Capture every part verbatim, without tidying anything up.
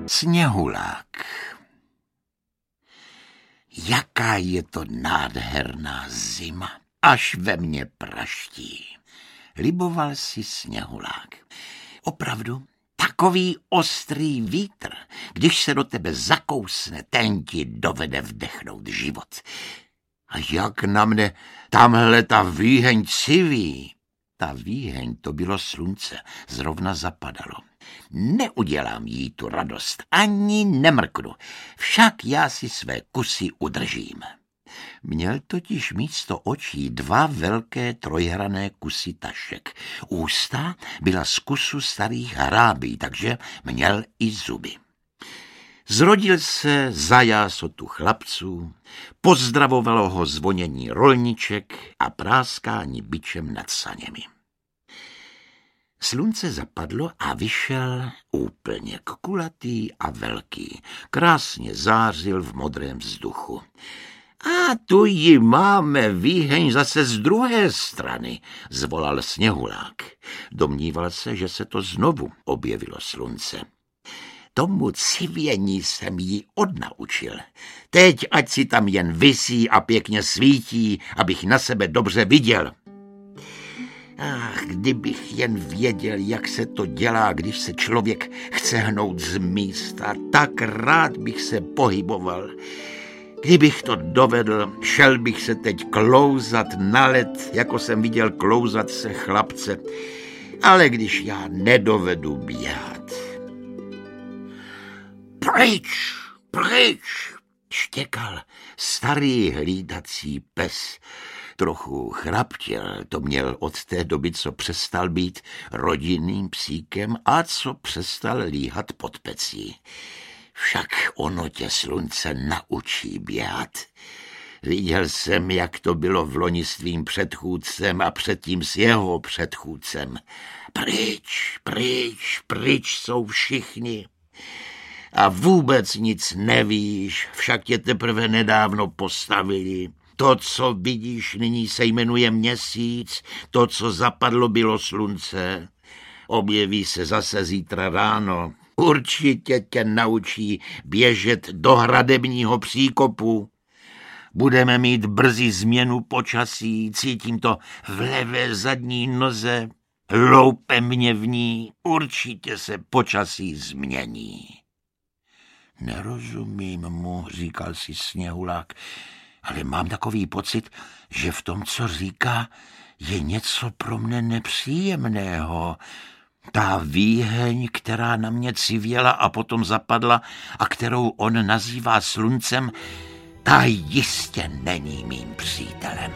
Sněhulák. Jaká je to nádherná zima, až ve mně praští. Liboval si Sněhulák. Opravdu, takový ostrý vítr, když se do tebe zakousne, ten ti dovede vdechnout život. A jak na mne tamhle ta výheň civí. Ta výheň, to bylo slunce, zrovna zapadalo. Neudělám jí tu radost, ani nemrknu, však já si své kusy udržím. Měl totiž místo očí dva velké trojhrané kusy tašek. Ústa byla z kusu starých hrábí, takže měl i zuby. Zrodil se za jásotu chlapců, pozdravovalo ho zvonění rolniček a práskání bičem nad saněmi. Slunce zapadlo a vyšel úplně kulatý a velký. Krásně zářil v modrém vzduchu. A tu ji máme, výheň zase z druhé strany, zvolal Sněhulák. Domníval se, že se to znovu objevilo slunce. Tomu civění jsem ji odnaučil. Teď ať si tam jen visí a pěkně svítí, abych na sebe dobře viděl. Ach, kdybych jen věděl, jak se to dělá, když se člověk chce hnout z místa, tak rád bych se pohyboval. Kdybych to dovedl, šel bych se teď klouzat na led, jako jsem viděl klouzat se chlapce. Ale když já nedovedu běhat. Pryč, pryč, štěkal starý hlídací pes. Trochu chraptěl, to měl od té doby, co přestal být rodinným psíkem a co přestal líhat pod pecí. Však ono tě slunce naučí běhat. Viděl jsem, jak to bylo v loni s tvým předchůdcem a předtím s jeho předchůdcem. Pryč, pryč, pryč jsou všichni. A vůbec nic nevíš, však tě teprve nedávno postavili. To, co vidíš nyní, se jmenuje měsíc, to, co zapadlo, bylo slunce. Objeví se zase zítra ráno. Určitě tě naučí běžet do hradebního příkopu. Budeme mít brzy změnu počasí, cítím to v levé zadní noze. Loupe mě v ní, určitě se počasí změní. Nerozumím mu, říkal si Sněhulák, ale mám takový pocit, že v tom, co říká, je něco pro mne nepříjemného. Ta výheň, která na mě civěla a potom zapadla a kterou on nazývá sluncem, ta jistě není mým přítelem.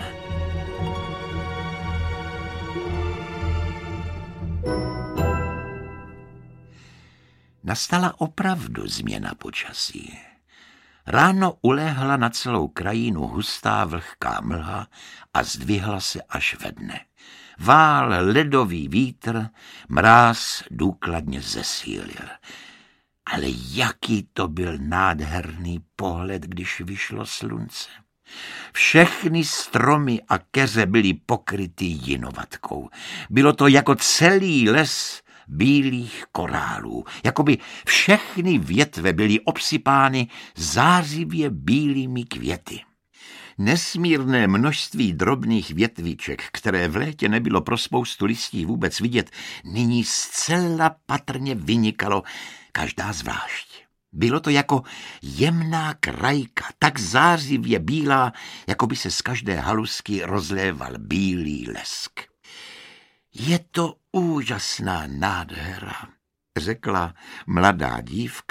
Nastala opravdu změna počasí. Ráno ulehla na celou krajinu hustá vlhká mlha a zdvihla se až ve dne. Vál ledový vítr, mráz důkladně zesílil. Ale jaký to byl nádherný pohled, když vyšlo slunce. Všechny stromy a keře byly pokryty jinovatkou. Bylo to jako celý les bílých korálů, jakoby všechny větve byly obsypány zářivě bílými květy. Nesmírné množství drobných větviček, které v létě nebylo pro spoustu listí vůbec vidět, nyní zcela patrně vynikalo, každá zvlášť. Bylo to jako jemná krajka, tak zářivě bílá, jako by se z každé halusky rozléval bílý lesk. Je to úžasná nádhera, řekla mladá dívka